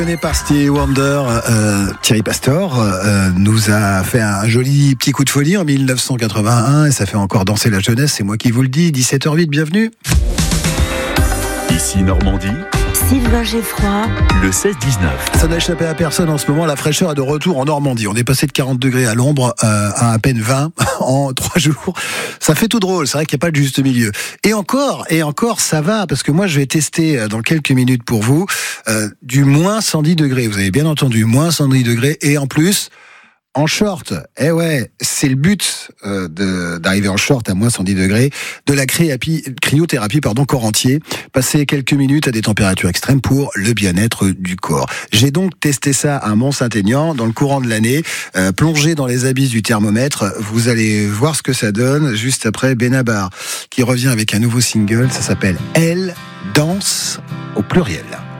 Mené par Stevie Wonder, Thierry Pastor nous a fait un joli petit coup de folie en 1981 et ça fait encore danser la jeunesse, c'est moi qui vous le dis. 17h08, bienvenue. Ici Normandie, Sylvain Geffroy, le 16-19. Ça n'a échappé à personne en ce moment, la fraîcheur est de retour en Normandie. On est passé de 40 degrés à l'ombre à peine 20 en 3 jours. Ça fait tout drôle, c'est vrai qu'il n'y a pas de juste milieu. Et encore, ça va, parce que moi je vais tester dans quelques minutes pour vous du moins 110 degrés. Vous avez bien entendu, moins 110 degrés et en plus... en short, c'est le but d'arriver en short à moins 110 degrés, de la cryothérapie corps entier, passer quelques minutes à des températures extrêmes pour le bien-être du corps. J'ai donc testé ça à Mont-Saint-Aignan dans le courant de l'année, plongé dans les abysses du thermomètre. Vous allez voir ce que ça donne juste après Benabar, qui revient avec un nouveau single, ça s'appelle Elle danse au pluriel.